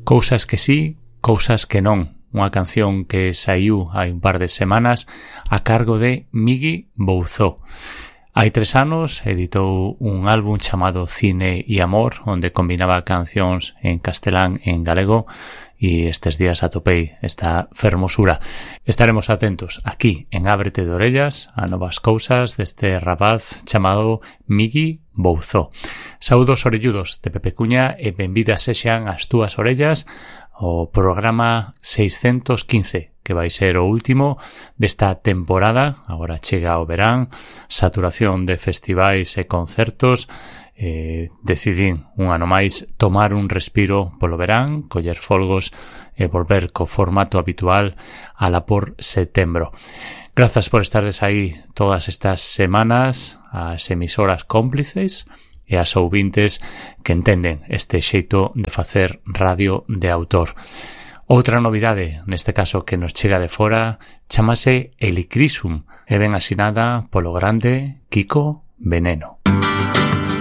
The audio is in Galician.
Cousas que sí, cousas que non. Unha canción que saiu hai un par de semanas a cargo de Migui Bouzou. Hai 3 anos editou un álbum chamado Cine e Amor, onde combinaba cancións en castelán e en galego, e estes días atopei esta fermosura. Estaremos atentos aquí en Ábrete de Orellas a novas cousas deste rapaz chamado Migui Bouzou. Saúdos orelludos de Pepe Cuña e benvidas sexan as túas orellas ao programa 615, que vai ser o último desta temporada. Agora chega o verán, saturación de festivais e concertos. Decidín un ano máis tomar un respiro polo verán, coller folgos e volver co formato habitual ala por setembro. Grazas por estardes aí todas estas semanas, as emisoras cómplices e as ouvintes que entenden este xeito de facer radio de autor. Outra novidade, neste caso que nos chega de fora, chamase Helicrisum e ben asinada polo grande Kiko Veneno.